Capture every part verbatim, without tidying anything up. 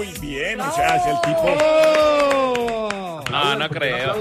Muy bien, o sea, es el tipo... ¡Oh! No, no creo.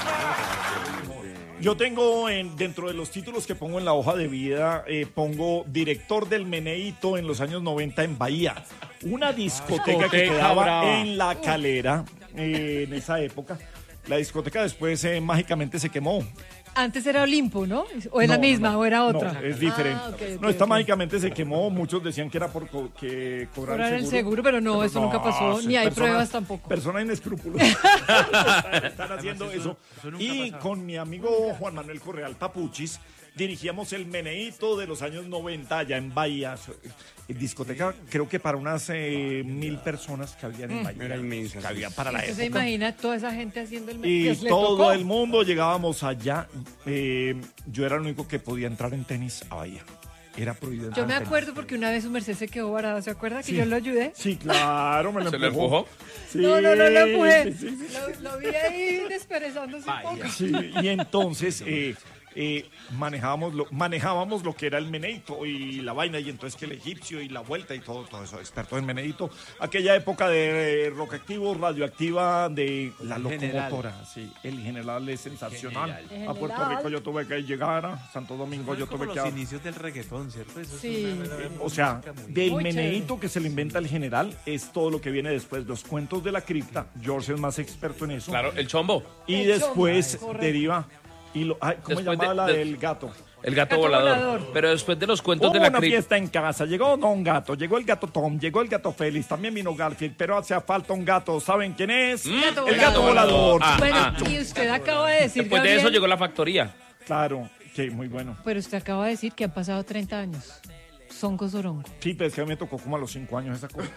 Yo tengo en, dentro de los títulos que pongo en la hoja de vida, eh, pongo director del Meneíto en los años noventa en Bahía. Una discoteca que Discoteca quedaba brava. en La Calera eh, en esa época. La discoteca después eh, mágicamente se quemó. Antes era Olimpo, ¿no? ¿O es la No, misma no, o era no, otra? es diferente. Ah, ok, ok, no, esta ok. mágicamente se quemó. Muchos decían que era por co- que cobrar Cobrar el el seguro. seguro, pero no, eso nunca pasó, sí, ni hay persona- pruebas tampoco. Personas inescrupulosas están, están haciendo eso. Y con mi amigo Juan Manuel Correal Papuchis dirigíamos el Meneíto de los años noventa allá en Bahía. En discoteca, creo que para unas eh, mil personas que habían en Bahía. Era inmensa. Que había para la Usted se época. imagina toda esa gente haciendo el Y que le todo tocó. el mundo llegábamos allá. Eh, yo era el único que podía entrar en tenis a Bahía. Era prohibido entrar Yo me en tenis. acuerdo porque una vez su merced se quedó varado, ¿se acuerda que Sí. yo lo ayudé? Sí, claro, me lo ¿Se lo empujó. empujó? Sí, No, no, no lo empujé. sí, sí, sí. Lo, lo vi ahí desperezándose un poco. Sí, y entonces eh, eh, manejábamos, lo, manejábamos lo que era el Meneíto y la vaina, y entonces que el egipcio y la vuelta y todo, todo eso, experto en Meneíto. Aquella época de eh, rock activo, radioactiva, de la locomotora, sí, el general es sensacional. General. A Puerto Rico yo tuve que llegar, a Santo Domingo yo tuve como que... los inicios del reggaetón, ¿cierto? Eso es Sí, una- sí. O sea, del Muy Meneíto que se le inventa el general es todo lo que viene después, los cuentos de la cripta. George es más experto en eso. Claro, el chombo. Y El después chombo, correcto. deriva. Y lo, ay, ¿cómo Después llamaba de- la de- del gato? El gato, Gato volador. volador. Pero después de los cuentos Hubo de la una cripta. fiesta en casa, llegó Don Gato, llegó el gato Tom, llegó el gato Félix, también vino Garfield, pero hace falta un gato, ¿saben quién es? Gato el gato volador. volador. Ah, Bueno, ah. y usted acaba de decir, Después de Gabriel, eso llegó la factoría. Claro, que muy bueno. pero usted acaba de decir que han pasado treinta años. Songo Sorongo. Sí, pero es que a mí me tocó como a los cinco años esa cosa.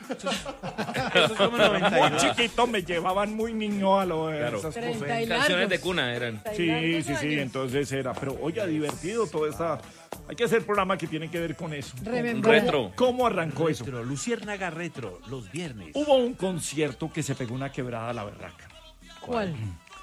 Eso es como noventa y Muy dos. chiquito, me llevaban muy niño a lo de Claro. esas cosas. treinta y Canciones largos. de cuna eran. Sí, largos sí, sí, años. entonces era, pero oiga, divertido toda esta... Hay que hacer programa que tiene que ver con eso. Remember. Retro. ¿Cómo arrancó eso? Retro, Luciérnaga Retro, los viernes. Hubo un concierto que se pegó una quebrada a la berraca. ¿Cuál?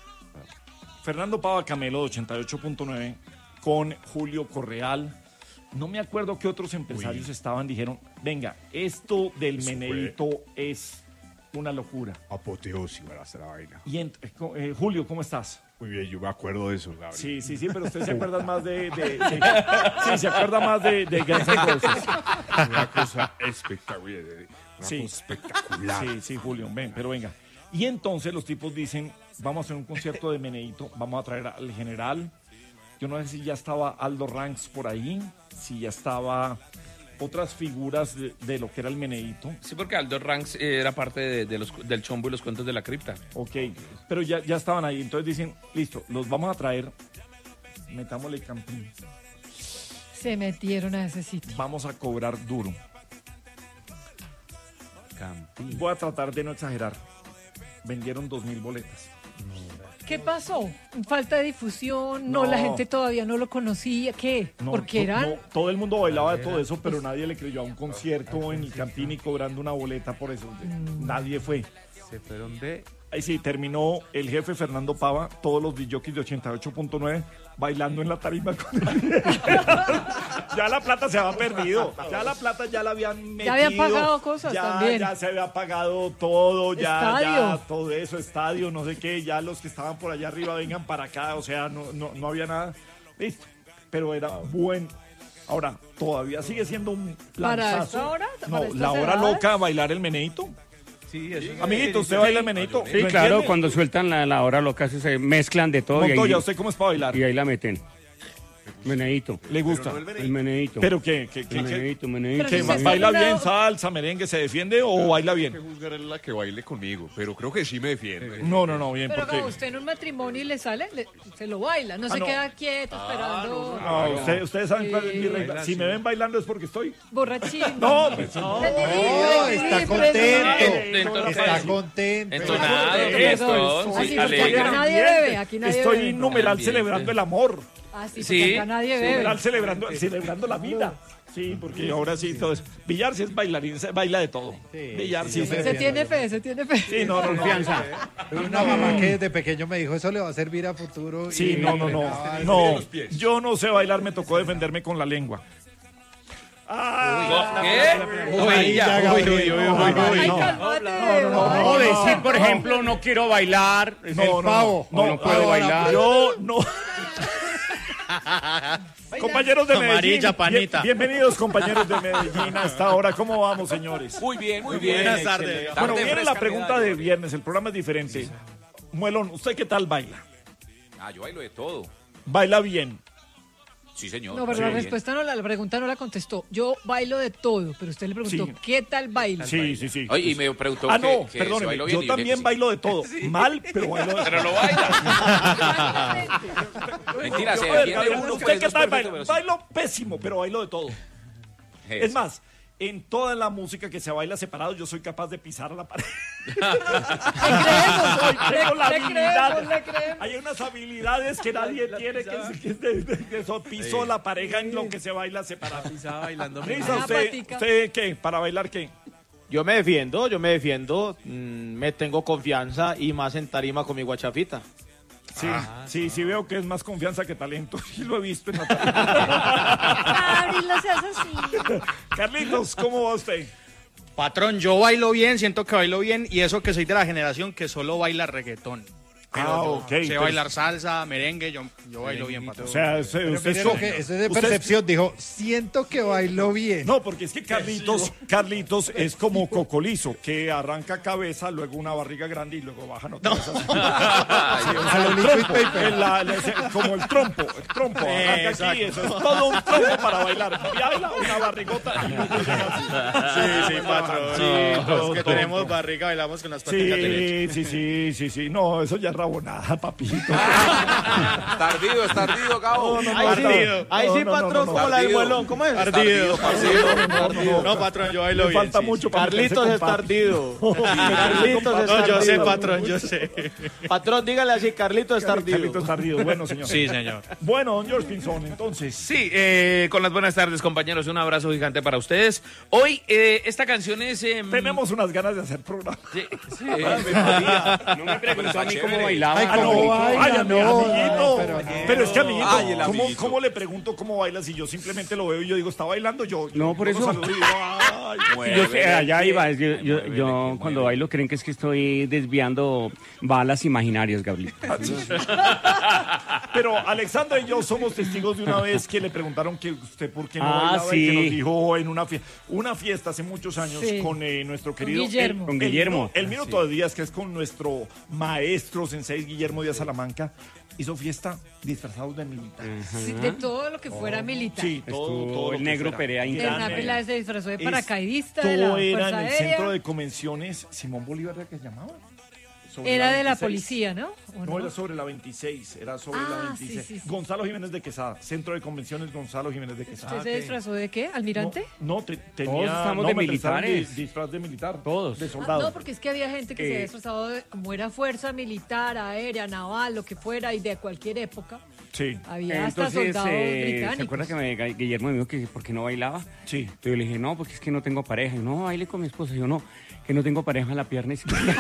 Fernando Pava Camelo de ochenta y ocho punto nueve con Julio Correal. No me acuerdo qué otros empresarios estaban, dijeron, venga, esto del Eso Meneíto es una locura. Apoteósica era esa vaina. Y ent- eh, co- eh, Julio, ¿cómo estás? Muy bien, yo me acuerdo de eso, Gabriel. Sí, sí, sí, pero usted se acuerda más de... de- de- sí, se acuerda más de, de Guns N' Roses. Una cosa espectacular. Una Sí. cosa espectacular. Sí, sí, Julio, ven, pero venga. Y entonces los tipos dicen, vamos a hacer un concierto de Meneíto, vamos a traer al general. Yo no sé si ya estaba Aldo Ranks por ahí, si ya estaba otras figuras de, de lo que era el Meneíto. Sí, porque Aldo Ranks eh, era parte de, de los, del chombo y los cuentos de la cripta. Ok, pero ya, ya estaban ahí. Entonces dicen, listo, los vamos a traer, metámosle campín, Se metieron a ese sitio. vamos a cobrar duro. Campín. Voy a tratar de no exagerar. Vendieron dos mil boletas. ¿Qué pasó? ¿Falta de difusión? No, No. la gente todavía no lo conocía. ¿Qué? No, Porque to- eran... no, todo el mundo bailaba de todo eso, pero nadie le creyó a un concierto en el Campín y cobrando una boleta por eso. Nadie fue. Se fueron de... Ahí sí, terminó el jefe Fernando Pava, todos los disjockeys de ochenta y ocho punto nueve bailando en la tarima con él. Ya la plata se había perdido. Ya la plata ya la habían metido. Ya habían pagado cosas ya, también. Ya se había pagado todo, ya, Estadio. ya todo eso, estadio, no sé qué. Ya los que estaban por allá arriba vengan para acá. O sea, no, no, no había nada. Listo. Pero era buen. Ahora, todavía sigue siendo un ¿Para lanzazo. esta hora? No, ¿Para estas la hora edades? loca, bailar el Meneíto. Sí, eso. Amiguito, ¿usted baila el Meneíto? Sí, ¿Lo claro, entiende? cuando sueltan la, la hora loca se mezclan de todo y Montoya, ahí, ¿usted cómo es para bailar? y ahí la meten. Meneíto. ¿Le gusta? El meneíto. ¿Pero qué? ¿Qué, qué, El qué- meneíto, meneíto. Pero qué si más? se ¿Baila está bien, hablando- salsa, merengue, se defiende o baila que bien? juzgar a la que baile conmigo, pero creo que sí me defiende. No, no, no, bien, Pero porque... no, usted en un matrimonio y le sale, le- se lo baila, no Ah, se no. queda quieto esperando. No, usted- ustedes saben cuál es mi Sí. regla. Si me ven bailando es porque estoy... Borrachín. No, pues no. Oh, está contento. Está contento. Entonado, Eso, fiestón, Así, sí, porque alegre. acá nadie bebe, aquí nadie Estoy bebe. numeral Ambiente. celebrando el amor. Así, Sí. porque acá nadie bebe. Numeral celebrando, celebrando la vida. Sí, porque ahora sí todo es... Villar sí es bailarín, se baila de todo. Villar sí, Se se... tiene fe, se tiene fe. Sí, no, no, no. Confianza. Una mamá que desde pequeño me dijo, eso le va a servir a futuro. Sí, y no, me no, no. frenaba. No, yo no sé bailar, me tocó defenderme con la lengua. Ah, ¿Qué? Uy, Uy, ya. ya, Uy, Gabriel. uy, uy, No, uy, no, uy. Ay, no. cálmate. no, no, ay. O no, decir, por no. ejemplo, no quiero bailar. Es No, el no, pavo. no, o no puedo ahora, bailar. Yo no. Compañeros de Medellín. Amarilla, panita. bien- bienvenidos, compañeros de Medellín. A esta hora, ¿cómo vamos, señores? Muy bien, muy bien. Buenas tardes. excelente. Bueno, Tarde viene fresca la pregunta me da, de yo. viernes. El programa es diferente. Muelón, ¿usted qué tal baila? Ah, yo bailo de todo. Baila bien. Sí, señor. No, pero Sí, la bien. respuesta no, la, la pregunta no la contestó. Yo bailo de todo, pero usted le preguntó, Sí. ¿qué tal baila? Sí, sí, sí. Oye, y me preguntó Ah, que, no, que si perdóneme. bailo bien, Yo y le dije también que sí. bailo de todo. Mal, pero bailo de todo. Pero lo baila. Mentira, se Yo- a ver, defiende Gabriel, uno, ¿usted pues, qué no es tal perfecto, baila? pero sí. Bailo pésimo, pero bailo de todo. Eso. Es más, en toda la música que se baila separado, yo soy capaz de pisar a la pared. Le creemos, Tengo la le habilidad. creemos, le creemos. Hay unas habilidades que nadie tiene, que es, que es de, de- de eso, piso la pareja en lo que se baila separado. Estaba bailando. Lisa, Una ¿usted, patica. ¿usted qué? ¿Para bailar qué? Yo me defiendo, yo me defiendo, mm, me tengo confianza y más en tarima con mi guachafita. Sí, sí, sí veo que es más confianza que talento. Sí lo he visto en la Gabriel, no seas así. Carlitos, ¿cómo va usted? Patrón, yo bailo bien, siento que bailo bien y eso que soy de la generación que solo baila reggaetón. Pero Ah, yo ok, sé pero- bailar salsa, merengue, yo, yo bailo bien, patrón. O sea, usted, Pero usted mire es lo co- que, eso es de usted- percepción. Dijo, siento que bailo bien. No, porque es que Carlitos, Carlitos es como Cocolizo, que arranca cabeza, luego una barriga grande y luego baja otra vez así. Sí, o sea, el trompo, el- la- la- como el trompo, el trompo, arranca aquí, eso es todo un trompo para bailar. Baila una barrigota y luego llega así. Sí, sí, patrón. Sí, todo, los que todo, tenemos todo. barriga bailamos con las paticas derechas. Sí, sí, sí, sí, sí. No, eso ya es rabonada, papito. Tardío, es tardío, cabo. No, no, Ahí no, sí, no, ahí no, sí, no, patrón, no, no. como la del Tardido. muelón, ¿cómo es? Tardido, No, No, patrón, yo bailo Le bien. falta sí, mucho sí. para Carlitos meterse es con papi. tardido. Carlitos es No, yo sé, tardido. patrón, yo sé. Patrón, dígale así, Carlitos es tardido. Carlitos Tardido, bueno, señor. Sí, señor. Bueno, don George Pinzón, entonces. Sí, eh, con las buenas tardes, compañeros. Un abrazo gigante para ustedes. Hoy, eh, esta canción es... eh, Tenemos unas ganas de hacer programa. Sí, sí. No me preguntó a mí cómo bailaba. Ay, Ah, no, ¿cómo baila? ay, ami- No, amiguito. pero Pero, no. es que, amiguito, Ay, el ¿cómo, amiguito. cómo le pregunto cómo baila si yo simplemente lo veo y yo digo, está bailando yo? No, por yo lo eso. saludo y digo, ay. Yo sé, allá iba. Yo, yo, yo cuando bailo creen que es que estoy desviando balas imaginarias, Gabriel. Pero Alexandra y yo somos testigos de una vez que le preguntaron que usted por qué no Ah, bailaba y que sí. nos dijo en una fiesta, una fiesta hace muchos años Sí. con eh, nuestro querido Guillermo. el- Con el Guillermo. minu- El, minuto de días que es con nuestro maestro sensei Guillermo Díaz Salamanca. Hizo fiesta disfrazados de militar. Sí, de todo lo que fuera militar. Sí, todo, Estuvo todo lo el que negro fuera. Perea El Gran, Interno. eh, Napela se disfrazó de es- paracaidista de todo la era Fuerza en el Aérea. centro de convenciones Simón Bolívar, ¿era que se llamaba? Sobre Era de la veintiséis. policía, ¿no? ¿O No, no? era sobre la veintiséis, era sobre Ah, la veintiséis. sí, sí, sí. Gonzalo Jiménez de Quesada, Centro de Convenciones Gonzalo Jiménez de Quesada. ¿Usted se disfrazó de qué? ¿Almirante? No, no, te- tenía... Todos estamos no, de me prestaron militares. di- disfraz de militar. Todos. De Ah, soldado. no, porque es que había gente que se Eh, había disfrazado de, como era fuerza militar, aérea, naval, lo que fuera, y de cualquier época. Sí, Había hasta Entonces, soldados eh, británicos. ¿se acuerda que me- Guillermo me dijo que por qué no bailaba? sí. Entonces yo le dije, no, porque es que no tengo pareja. Y no, baile con mi esposa. Y yo, no, que no tengo pareja en la pierna izquierda.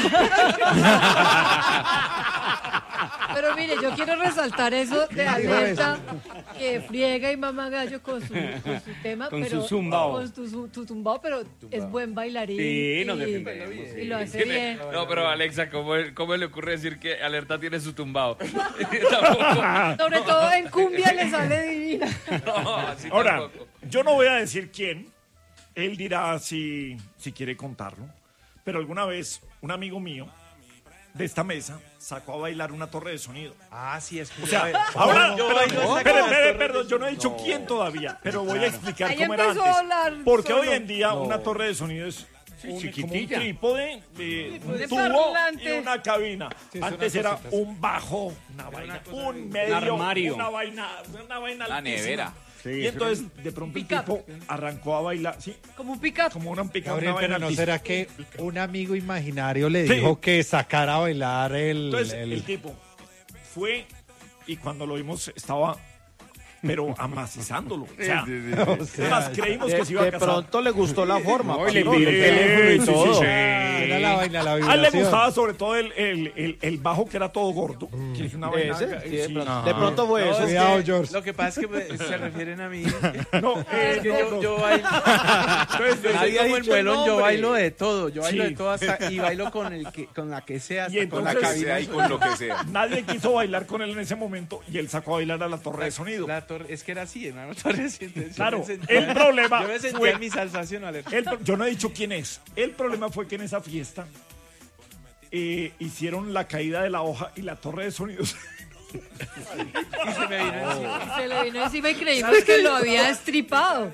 Pero mire, yo quiero resaltar eso de Abierta, que friega y mama gallo con su, con su tema, Con pero su zumbao. con tu, su- tu tumbao, pero es buen bailarín. Sí, nos y, defendemos, y lo hace bien. No, pero Alexa, ¿cómo, ¿cómo le ocurre decir que Alerta tiene su tumbado? Tampoco. Sobre todo en cumbia le sale divina. No, así Ahora, tampoco. yo no voy a decir quién. Él dirá si, si quiere contarlo. Pero alguna vez un amigo mío de esta mesa sacó a bailar una torre de sonido. Ah, sí, es que O sea, ahora, pero, espere, espere, perdón, yo no he dicho quién todavía, pero voy a explicar Ahí cómo era empezó antes. a hablar Porque solo. hoy en día una torre de sonido es un, como un chiquitilla. trípode, eh, un de tubo parlante. y una cabina. son Antes unas era cositas. un bajo, una vaina, un medio, armario. una vaina, una vaina La altísima. nevera. Sí, Y entonces de pronto el Pick-up. tipo arrancó a bailar, sí, Como un pick-up. como una pica, Gabriel, una pero vaina ¿no altísima. será que un amigo imaginario le Sí. dijo que sacara a bailar el... Entonces el- el tipo fue y cuando lo vimos estaba pero amacizándolo. O sea, Sí, sí, O sea, además creímos De, que se iba a de casar. pronto le gustó la forma. No, y le patrón. pidió el teléfono y Sí, sí, todo. sí. Era la vaina, la A él le vibración. gustaba sobre todo el, el, el, el bajo que era todo gordo. Que es una vaina- Ese, sí, de, sí. pronto, de pronto fue No, eso. es Cuidado, que George. Lo que pasa es que pues, se refieren a mí. No, eh, Es que no, yo, no. yo bailo. Entonces, Nadie ha como el dicho el buen pelón, yo hombre. bailo de todo. Yo bailo Sí. de todo hasta, y bailo con, el que, con la que sea, Y hasta con la entonces- cabina. Sea y con lo que sea. Nadie quiso bailar con él en ese momento y él sacó a bailar a la torre de sonido. La torre, es que era así, en una torre así. entonces yo Claro, me sentía- el problema Yo me sentía fue- en mi salsación, Ale. El pro- yo no he dicho quién es. El problema fue que en esa fiesta eh, hicieron la caída de la hoja y la torre de sonidos. Y se me vino encima. Se le vino encima y creímos que lo había estripado.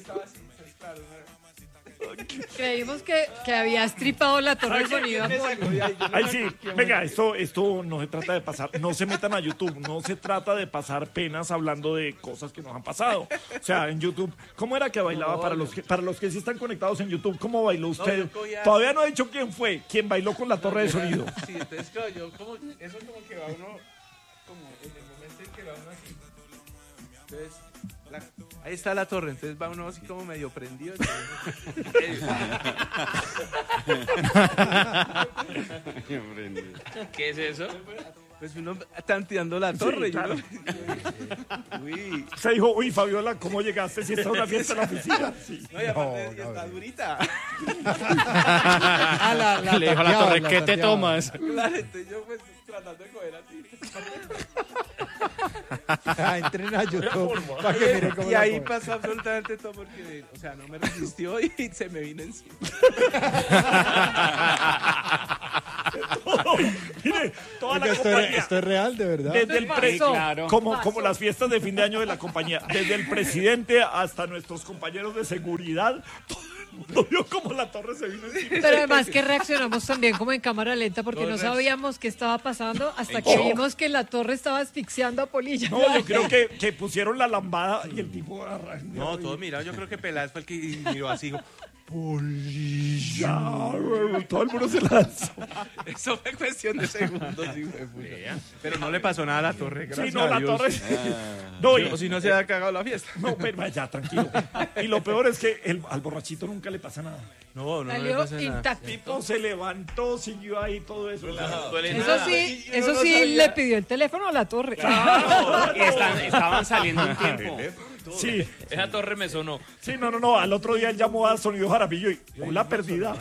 Creímos que, que había estripado la torre de sonido. a Polo. Ay, sí, venga, esto, esto no se trata de pasar, no se metan a YouTube, no se trata de pasar penas hablando de cosas que nos han pasado. O sea, en YouTube, ¿cómo era que bailaba para los que, para los que sí están conectados en YouTube? ¿Cómo bailó usted? yo cogía- Todavía no ha dicho quién fue, quién bailó con la torre de sonido. Sí, entonces claro, yo como, eso como que va uno, como en el momento en que va uno así. Entonces, la- ahí está la torre, entonces va uno así como medio prendido. entonces- ¿Qué es eso? Pues uno tanteando la torre. y claro. uno- Uy. Se dijo, uy, Fabiola, ¿cómo llegaste si está una fiesta en la oficina? Sí. No, y aparte y está durita. Ah, la, la Le dijo a la tanteaba, torre, la ¿qué te tanteaba. tomas? Claro, entonces yo pues tratando de coger así. Ah, entren a YouTube para que miren cómo Y la ahí cogen. pasó absolutamente todo porque, o sea, no me resistió y se me vino encima. Todo, mire, toda Oiga, la esto, es, compañía. esto es real, de verdad. Desde el pre- Sí, claro. como, como las fiestas de fin de año de la compañía, desde el presidente hasta nuestros compañeros de seguridad, todo el mundo vio como la torre se vino encima. Pero además que reaccionamos también como en cámara lenta porque no sabíamos qué estaba pasando hasta que vimos que la torre estaba asfixiando a Polilla. No, yo creo que, que pusieron la lambada y el tipo arrancó. No, todo mirado, yo creo que Peláez fue el que miró así, dijo, Ya, todo el mundo se lanzó. eso fue cuestión de segundos, hijo de puta. Pero no le pasó nada a la torre, gracias Sí, no, a la Dios. torre. No, y- O si no se había cagado la fiesta. no, pero ya, tranquilo. Y lo peor es que el, al borrachito nunca le pasa nada. No, no, no le Salió pasa nada. intacto. El tipo se levantó, siguió ahí todo eso. Eso sí, eso sí le pidió el teléfono a la torre. Y están- estaban saliendo un tiempo. Sí, Esa torre me sonó. sí, no, no, no. Al otro día él llamó a Sonido Jaramillo y la perdida.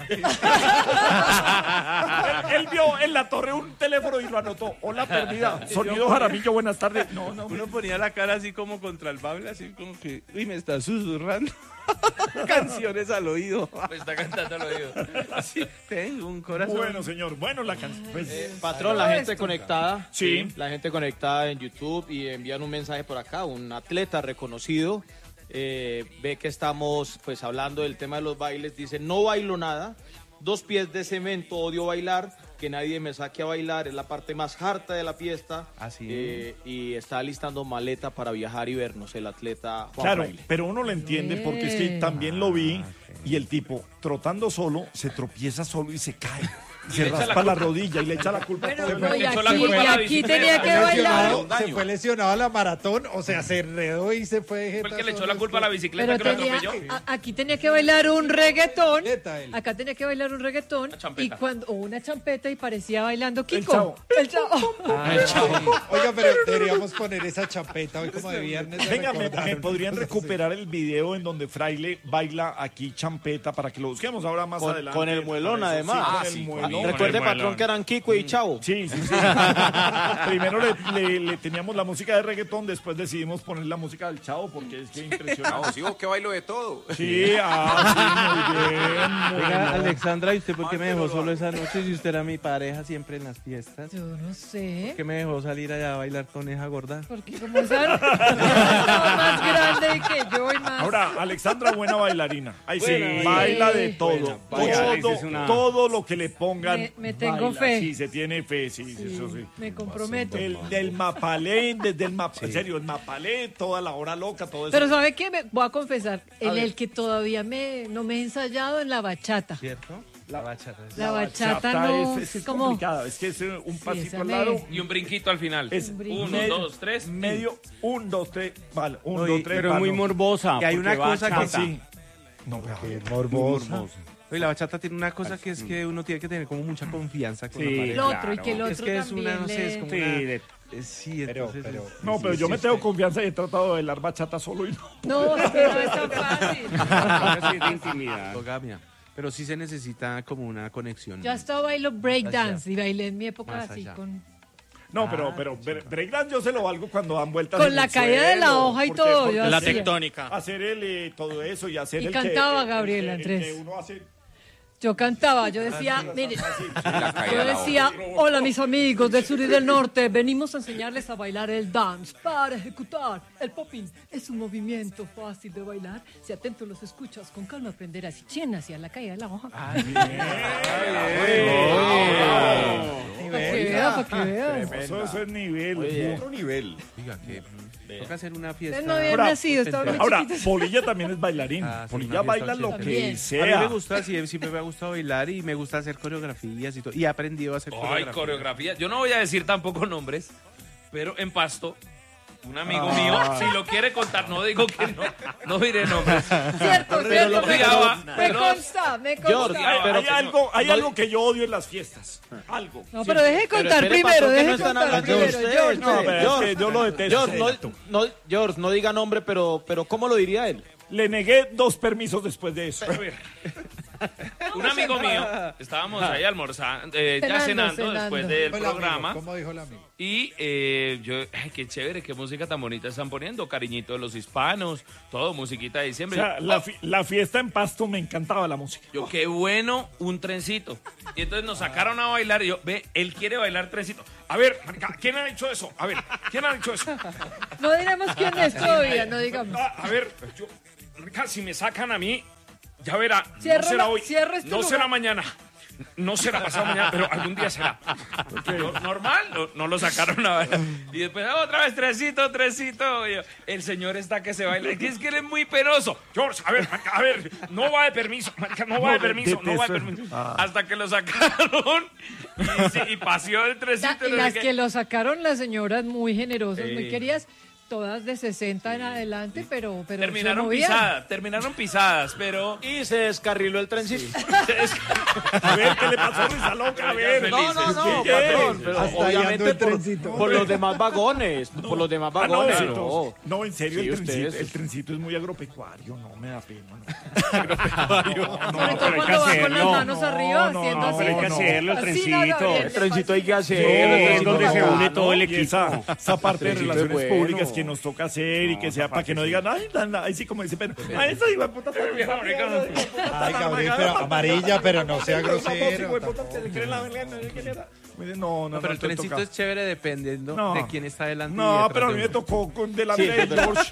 él, él vio en la torre un teléfono y lo anotó. Hola perdida. Sonido Jaramillo, buenas tardes. No, no, Uno ponía la cara así como contra el bable, así como que, uy, me está susurrando canciones al oído. Me está cantando al oído. Así, tengo un corazón. Bueno, señor. Bueno, la canción. Pues, Patrón, la gente conectada. Sí. La gente conectada en YouTube y envían un mensaje por acá. Un atleta reconocido eh, ve que estamos pues hablando del tema de los bailes. Dice, no bailo nada. Dos pies de cemento, odio bailar. Que nadie me saque a bailar. Es la parte más harta de la fiesta. Así Eh, y está listando maleta para viajar y vernos el atleta Juan claro, Fraile. pero uno lo entiende porque es que también lo vi y el tipo trotando solo se tropieza solo y se cae. Y se raspa la rodilla y le echa la culpa a Bueno, todo el no, mundo. y echó la aquí, culpa a y la aquí bicicleta. tenía que Fue bailar. lesionado, se fue lesionado a la maratón, o sea, se enredó y se fue. Fue el que le echó la culpa a la bicicleta Pero que lo tenía, atropelló. a- aquí tenía que bailar un reggaetón. Neta, él. Acá tenía que bailar un reggaetón. Una champeta. Y cuando, o una champeta y parecía bailando El Kiko. Chavo. El chavo. Oiga, pero deberíamos poner esa champeta hoy como de viernes. de Venga, me, recordar me una podrían cosa así. recuperar el video en donde Fraile baila aquí champeta para que lo busquemos ahora más Con, adelante. con el muelón, Para eso, además. sí, Ah, con el sí, muelón. Recuerde, patrón, que eran Kiko y Chavo. Sí, sí, sí. Primero le, le- le teníamos la música de reggaetón, después decidimos poner la música del Chavo porque es que impresionante. No, sigo que bailo de todo. Sí, ah, sí, muy bien, muy Oiga, bien. Alexandra, ¿y usted por qué me dejó solo esa noche si usted era mi pareja siempre en las fiestas? Yo no sé. ¿Por qué me dejó salir allá a bailar con esa gorda? Porque como esa estaba más grande que yo y más. Ahora, Alexandra, buena bailarina. Ahí sí, Buena, baila sí. de todo. Buena, todo, Alex es una- todo lo que le pongan. Me- me tengo baila. fe. Sí, se tiene fe, sí, sí, Sí, eso sí. me comprometo. El, del Mapalé, desde el Mapalé, en serio, el Mapalé, toda la hora loca, todo eso. Pero ¿sabe qué? Me, voy a confesar, en ver. el que todavía me, no me he ensayado en la bachata. ¿Cierto? La bachata. La bachata no es, es, es como... complicada, es que es eh, un Sí, pasito esa al me- lado. Y un brinquito al final. Es Uno, medio- dos, tres. Medio, un, dos, tres, vale, un, No, y- dos, tres, Pero es muy vale. morbosa. Y hay porque una va cosa que chata. Sí. No, Que es morbosa. Oye, la bachata tiene una cosa que es que uno tiene que tener como mucha confianza con Sí. la El pareja. otro, y que el otro Es que es también una, no sé, es le- como Sí, una... de- eh, Sí, Pero, entonces... pero, es- No, pero yo me tengo confianza y he tratado de bailar bachata solo y no. No, es que no es tan fácil. sí, de intimidad. Endogamia. Pero sí se necesita como una conexión. Yo hasta bailo breakdance y bailé en mi época Más así allá. con, No, pero, pero bre- breakdance yo se lo valgo cuando dan vueltas con en la el caída de la suelo, hoja y porque- todo. porque Yo La hacía. tectónica. hacer el eh, todo eso y hacer Y el cantaba que, Gabriela el que- Andrés. el que uno hace Yo cantaba, yo decía, mire, La caída yo de la decía, hola mis amigos del sur y del norte, venimos a enseñarles a bailar el dance para ejecutar el popping. Es un movimiento fácil de bailar. Si atento los escuchas, con calma aprenderás y chien hacia la caída de la hoja. Ah, Para que vea, para que vea. Eso, eso es nivel. Otro nivel. Diga que toca hacer una fiesta. Ustedes no habían Ahora, nacido, estaban muy Ahora, chiquitos. Polilla también es bailarín. Ah, sí, Polilla una fiesta baila lo ochentera. que También. A mí sea. me gusta, sí, siempre me ha gustado bailar y me gusta hacer coreografías y todo. Y he aprendido a hacer Ay, coreografías. coreografía. Yo no voy a decir tampoco nombres, pero en Pasto, un amigo Ah. mío, si lo quiere contar, no digo que no, no diré nombres. Cierto, Pero cierto, lo me, odiaba, me pero- consta, me consta. George, Hay, pero hay señor, algo, hay no- algo que yo odio en las fiestas. Algo. No, pero deje de Pero contar espere, primero, patrón, que deje no de están contar hablando primero. ustedes, George, No, pero es George, que yo lo detesto. George, no, no, George, no diga nombre, pero, pero ¿cómo lo diría él? Le negué dos permisos después de eso. Un amigo mío, estábamos ahí almorzando, eh, ya Cenando, cenando cenando. después del ¿Cómo dijo el amigo? programa. ¿Cómo dijo el amigo? Y eh, yo, ay, qué chévere, qué música tan bonita están poniendo. Cariñito de los hispanos, todo, musiquita de O diciembre. sea, la, fi- la fiesta en Pasto me encantaba la música. Yo, qué bueno, un trencito. Y entonces nos sacaron a bailar y yo, ve, él quiere bailar trencito. A ver, marica, ¿quién ha dicho eso? A ver, ¿quién ha dicho eso? No diremos quién es todavía, no digamos. Ah, a ver, yo, marica, si me sacan a mí, ya verá, Cierra no será la- hoy, cierra este no lugar. será mañana. No será pasado mañana, pero algún día será. No- normal, no, no lo sacaron a bailar. Y después, ah, otra vez, trencito, trencito. Y yo, el señor está que se baila. Es que es que él es muy penoso. George, a ver, marica, a ver, no va de permiso, marica, no va de No, permiso, no va de detesto. permiso. Ah. Hasta que lo sacaron y, sí, y paseó el La- trencito. y no sé las qué. que lo sacaron las señoras muy generosas, muy Sí. queridas, todas de sesenta en adelante, pero, pero se Terminaron movían. pisadas, terminaron pisadas, pero... Y se descarriló el trencito. A ver, ¿qué le pasó a Risa Loca? A ver. No, no, no, ¿Qué? patrón, pero Hasta ahí ando obviamente el por, trencito. por los demás vagones, por los demás Ah, no, vagones. sí, no. no, en serio, Sí, el, trencito, ustedes. el trencito es muy agropecuario, no me da pena. Sobre No. todo pero hay que cuando va con las hacerlo. manos No, arriba, no, haciendo no, así. pero hay que no. hacerlo, el Así, no, trencito. Gabriel, El trencito hay que hacer. Sí, el es trencito donde se bacano. une todo el Y equipo. esa, esa parte de trencito es relaciones bueno. públicas que nos toca hacer y que sea para que no digan, ay, la- la- ahí sí como dice, pero, ay, esa hijo de puta está bien, Ay, Gabriel, pero amarilla, pero no sea grosero. No, no, no, Pero el te trencito toca. es chévere dependiendo No. de quién está delante. y No, detrás pero a de mí me uno. tocó con delante Sí, de es verdad. George.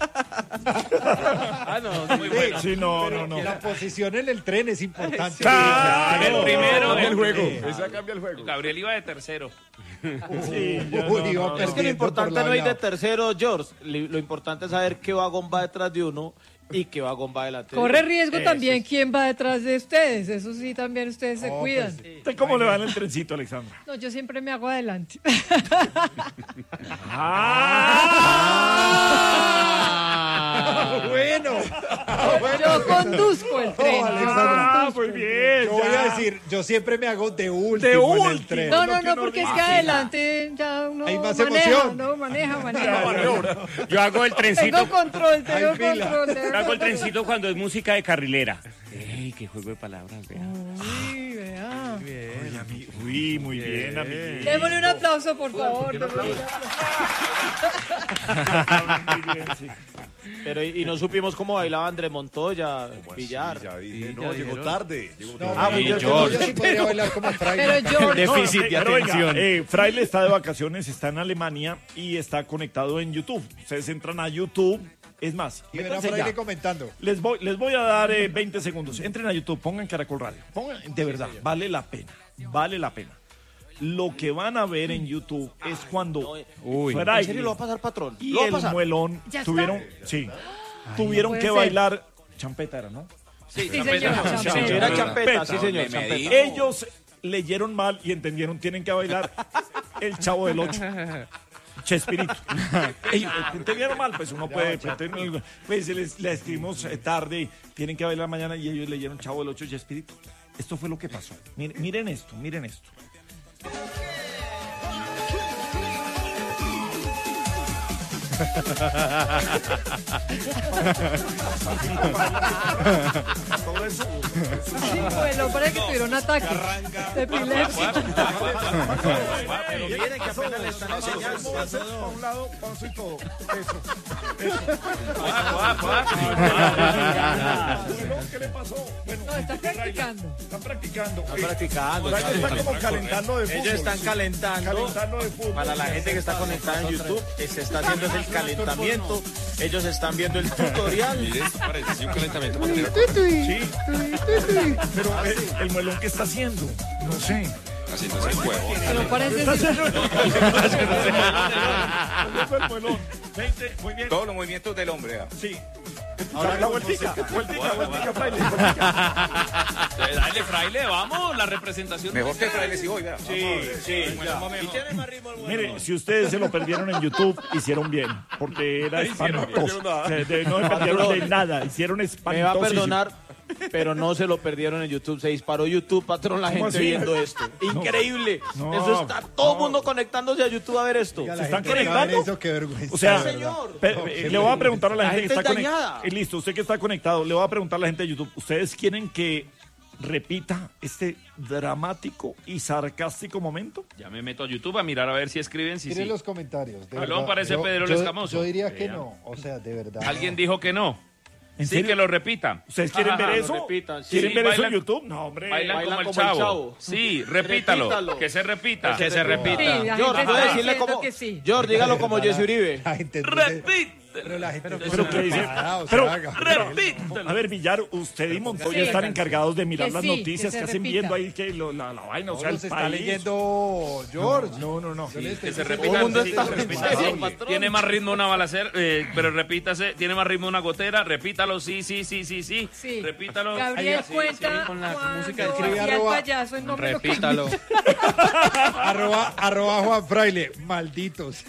Ah, no, muy bueno. Sí, no, no, no. La posición en el tren es importante. Claro. El primero Cambia el el juego. Esa cambia el juego. Gabriel iba de tercero. Sí, yo Uy, no, iba no, Es que lo perdiendo importante por no ir de lado. tercero, George. Li- Lo importante es saber qué vagón va detrás de uno y qué vagón va delante de Corre uno. riesgo Eso también es. quién va detrás de ustedes. Eso sí, también ustedes se No, cuidan. pues, ¿Usted cómo le va en el trencito, Alexandra? No, yo siempre me hago adelante. Ah, bueno. Yo conduzco el tren. Oh, Alexandra. Ah, muy bien. Yo voy ya. a decir, yo siempre me hago de último, De en el último. tren. No, lo no, que no, uno porque es dice. que adelante ya uno Hay más maneja, emoción. no, maneja, maneja. Yo hago el trencito. Tengo control, tengo Hay fila. control. tengo Yo hago el control. trencito cuando es música de carrilera. Ey, qué juego de palabras, vea. Uy, vea. Uy, ami- Uy, muy bien, amiguito. Démosle un aplauso, por favor. démosle un Muy bien, sí. Pero y, y no supimos cómo bailaba Andrés Montoya, Villar. Ya dije, Sí, no, ya llegó dijeron. tarde. Llegó No, tarde. Ah, pero y yo, George. yo sí podría bailar como fraile. Pero yo, Déficit No, de pero venga, atención. eh, Fraile está de vacaciones, está en Alemania y está conectado en YouTube. Ustedes entran a YouTube. Es más, Y ven a métanse fraile ya. comentando. Les voy, les voy a dar eh, veinte segundos. Entren a YouTube, pongan Caracol Radio. Pongan, de verdad, vale la pena. Vale la pena. Lo que van a ver en YouTube es cuando Uy. ¿En Fraile serio lo va a pasar, patrón? y ¿Lo va a el pasar? muelón ¿Ya está? tuvieron, sí, tuvieron puede que ser. bailar champeta era, ¿no? Sí, Sí, champeta. señor, Champeta. champeta. Era champeta, sí, señor, Me champeta. dijo. Ellos leyeron mal y entendieron, tienen que bailar el Chavo del Ocho. Chespirito. Ellos entendieron mal, pues uno puede. Pues, tener- pues les, les escribimos eh, tarde, tienen que bailar mañana y ellos leyeron Chavo del Ocho, Chespirito. Esto fue lo que pasó. Miren, miren esto, miren esto. Todo eso. Sí, pues lo parece que tuvieron un ataque de epilepsia. Pero miren que apenas le están enseñando. Para un lado, paso y todo. Eso. ¿Qué le pasó? Bueno, No, está practicando. están practicando. Están practicando. Están están como calentando de fútbol. Ellos están calentando. Calentando de fútbol. Para la gente que está conectada en YouTube, eh, se está haciendo el calentamiento. Ellos están viendo el tutorial. Mire, esto parece un calentamiento para tirar. Sí. Pero eh, el muelón, ¿qué está haciendo? No sé. Haciendo ese juego. Pero parece Está ser- haciendo ¿Dónde fue el muelón? veinte, muy bien. Todos los movimientos del hombre. ¿ah? Sí. Ahora la vueltica, vueltica, vueltica, fraile, vueltica. Dale, fraile, vamos, la representación. Mejor que el fraile si voy, vea. Sí, sí. Mire, si ustedes se lo perdieron en YouTube, hicieron bien, porque era espantoso. Se- de- no se perdieron de nada, hicieron Me va a espantoso. perdonar, pero no se lo perdieron en YouTube. Se disparó YouTube, patrón, la ¿Cómo gente así? viendo esto. Increíble. No, Eso está todo el no. mundo conectándose a YouTube a ver esto. Oiga, ¿Se la están gente que va a ver conectando? Eso, qué vergüenza. O sea, de verdad. pe- No, eh, qué le voy a preguntar a la, La gente que gente está es dañada. conectada. Listo, usted que está conectado, le voy a preguntar a la gente de YouTube. ¿Ustedes quieren que repita este dramático y sarcástico momento? Ya me meto a YouTube a mirar a ver si escriben, si Miren sí. los comentarios. de Alón verdad. parece Yo- Pedro el yo- Escamoso. Yo diría que Vean. no. O sea, de verdad. Alguien dijo que no. ¿En Sí, serio? que lo repita. ¿Ustedes quieren Ajá, ver lo eso? repitan, sí. ¿Quieren Sí, ver eso en bailan- YouTube? No, hombre. Bailan, Bailan como, el, como el chavo. chavo. Sí, repítalo. Repítalo. Que se repita. Que se repita. Sí, la gente George, está puede decirle diciendo como. que sí. George, dígalo como Jesse Uribe. La gente Repítalo. Pero la gente Pero que dice, o sea, pero, haga- Repítalo. a ver, Villar, usted y Montoya Sí. están encargados de mirar Que las sí, noticias que que, se hacen repita. viendo ahí que lo- la, la vaina, o sea, Todos el se está país. leyendo George. No, no, no. Yo le estoy Que se diciendo- repita. Todo el mundo Sí, está sí, en repítalo. serio, patrón. Tiene más ritmo una balacera, eh, pero repítase. Tiene más ritmo una gotera. Repítalo. Sí, sí, sí, sí, sí. Sí. Repítalo. Gabriel Sí, cuenta sí. con la cuando música del hacía escribe el arroba- payaso en nombre Repítalo. arroba, arroba Juan Fraile. Malditos.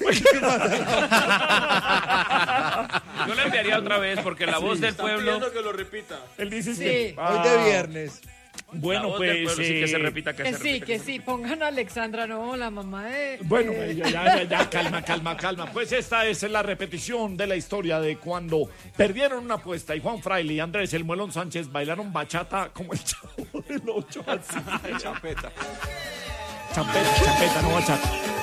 Yo le enviaría otra vez porque la voz del Están pueblo. pidiendo que lo repita. Él dice Sí. que... Hoy de viernes. La Bueno, voz del pues... pueblo, sí, que se eh, repita, que, Que se sí, repita. que sí, pongan a Alexandra, no, la mamá de... Bueno, de- ya, ya, ya, ya, calma, calma, calma. Pues esta es la repetición de la historia de cuando perdieron una apuesta y Juan Fraile y Andrés el Muelón Sánchez bailaron bachata como el Chavo del Ocho. Así. Champeta. Champeta, champeta, no bachata.